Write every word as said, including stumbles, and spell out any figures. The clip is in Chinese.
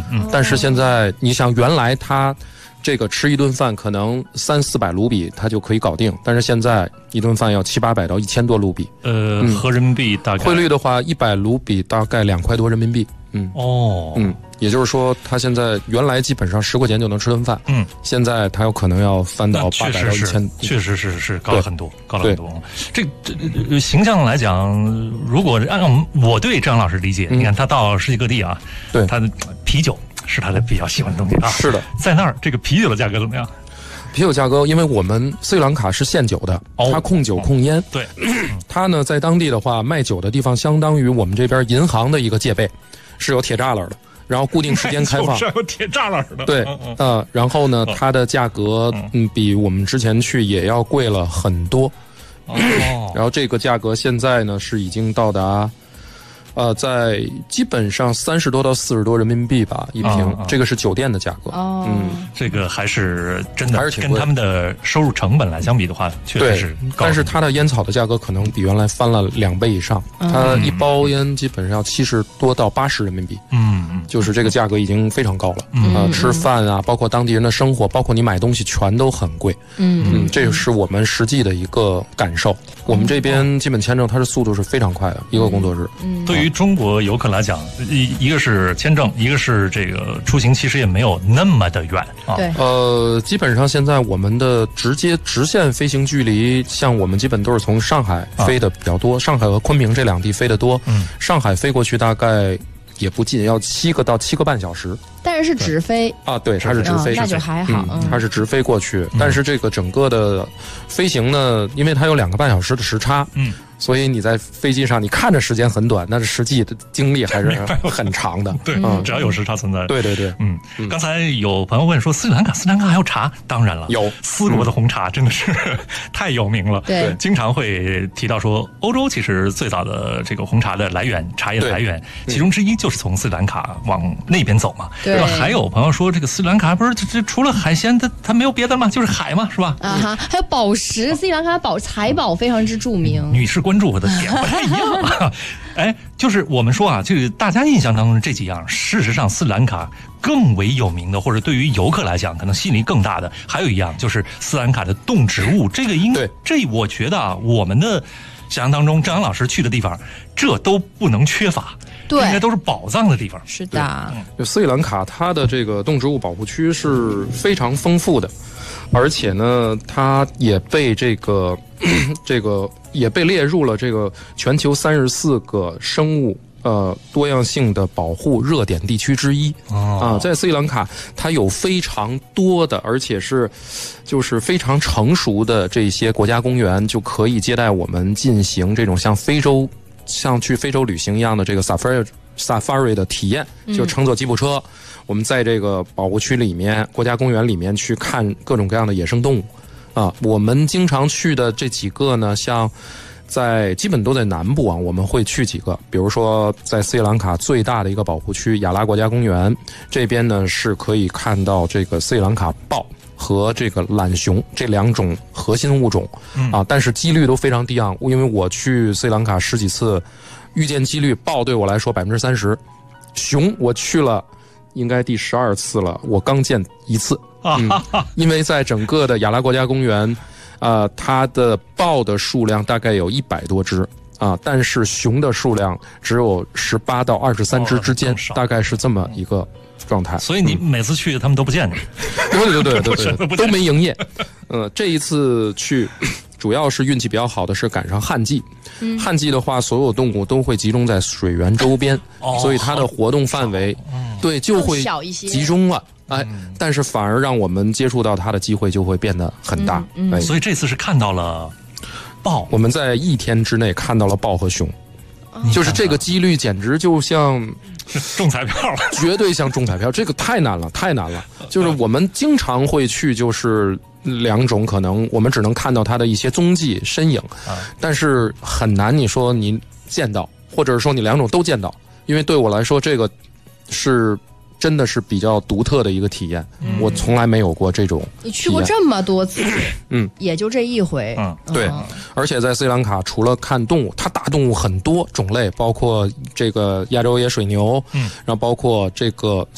嗯， 但是现在你想，原来它这个吃一顿饭可能三四百卢比它就可以搞定，但是现在一顿饭要七八百到一千多卢比。 呃，合人民币大概汇率的话，一百卢比大概两块多人民币。嗯， 哦， 嗯，也就是说，它现在原来基本上十块钱就能吃顿饭， 嗯， 现在它有可能要翻到八百到一千， 确实是是高了很多，高了很多。这这、呃、形象来讲，如果按我对张老师理解，嗯、你看他到世界各地啊， 对他的啤酒是他的比较喜欢的东西啊。 是的， 在那儿这个啤酒的价格怎么样？ 啤酒价格，因为我们斯里兰卡是限酒的， 哦、 它控酒控烟。 对， 它呢在当地的话，卖酒的地方相当于我们这边银行的一个戒备。是有铁栅栏的，然后固定时间开放， 是有铁栅栏的。 对，嗯、呃，然后呢，它的价格嗯比我们之前去也要贵了很多。 哦， 然后这个价格现在呢是已经到达，呃，在基本上三十多到四十多人民币吧一瓶， 哦哦、 这个是酒店的价格。 哦， 嗯， 这个还是真的， 还是挺贵， 跟他们的收入成本来相比的话，确实是高。 但是它的烟草的价格可能比原来翻了两倍以上， 嗯、 它一包烟基本上要七十多到八十人民币。 嗯嗯， 就是这个价格已经非常高了。 嗯呃，吃饭啊，包括当地人的生活，包括你买东西，全都很贵。 嗯嗯，这是我们实际的一个感受。我们这边基本签证它是速度是非常快的，一个工作日。 嗯， 对于中国游客来讲，一一个是签证，一个是这个出行，其实也没有那么的远啊。 对， 呃，基本上现在我们的直接直线飞行距离，像我们基本都是从上海飞的比较多，啊、上海和昆明这两地飞的多。 嗯， 上海飞过去大概也不近，要七个到七个半小时。 但是是直飞啊，对，它是直飞， 哦、那就还好、 嗯，它是直飞过去。嗯、但是这个整个的飞行呢，因为它有两个半小时的时差， 嗯， 所以你在飞机上，你看着时间很短，但是实际的经历还是很长的。 对，嗯、只要有时差存在。 对对对， 嗯，嗯刚才有朋友问说斯里兰卡，斯里兰卡还有茶？当然了， 有斯国的红茶真的是、嗯、太有名了， 对， 经常会提到说，欧洲其实最早的这个红茶的来源，茶叶的来源，其中之一就是从斯里兰卡往那边走嘛。 对， 还有朋友说，这个斯里兰卡不是这这除了海鲜，它它没有别的吗？就是海嘛，是吧？ 啊哈，还有宝石，斯里兰卡宝财宝非常之著名。 女士关注我的点不太一样啊，哎，就是我们说啊，这个大家印象当中的这几样，事实上斯里兰卡更为有名的，或者对于游客来讲，可能吸引力更大的，还有一样就是斯里兰卡的动植物。这个应这我觉得啊，我们的想象当中，郑阳老师去的地方，这都不能缺乏。 对， 应该都是宝藏的地方。 是的， 就斯里兰卡它的这个动植物保护区是非常丰富的，而且呢，它也被这个这个也被列入了这个全球三十四个生物呃多样性的保护热点地区之一。 哦、 啊，在斯里兰卡，它有非常多的，而且是就是非常成熟的这些国家公园，就可以接待我们进行这种像非洲。像去非洲旅行一样的这个 safari safari 的体验，就乘坐吉普车，嗯、我们在这个保护区里面、国家公园里面去看各种各样的野生动物。啊，我们经常去的这几个呢，像在基本都在南部啊，我们会去几个，比如说在斯里兰卡最大的一个保护区亚拉国家公园，这边呢是可以看到这个斯里兰卡豹和这个懒熊这两种核心物种啊，但是几率都非常低啊，因为我去斯里兰卡十几次，遇见几率豹对我来说百分之三十，熊我去了应该第十二次了，我刚见一次，嗯，因为在整个的亚拉国家公园，呃，它的豹的数量大概有一百多只。啊，但是熊的数量只有十八到二十三只之间，大概是这么一个状态。 所以你每次去，他们都不见你。 对对对对对，都没营业。呃，这一次去，主要是运气比较好的是赶上旱季。嗯、旱季的话，所有动物都会集中在水源周边， 哦、 所以它的活动范围， 嗯、 对就会集中了。哎， 嗯、 但是反而让我们接触到它的机会就会变得很大。 嗯嗯、 哎， 所以这次是看到了。豹， 我们在一天之内看到了豹和熊，就是这个几率简直就像中彩票了， 绝对像中彩票，这个太难了，太难了。就是我们经常会去，就是两种可能，我们只能看到它的一些踪迹身影，但是很难你说你见到，或者是说你两种都见到，因为对我来说，这个是。真的是比较独特的一个体验，嗯、我从来没有过这种。 你去过这么多次， 嗯， 也就这一回， 嗯， 对。嗯、而且在斯里兰卡，除了看动物，它大动物很多种类，包括这个亚洲野水牛， 嗯， 然后包括这个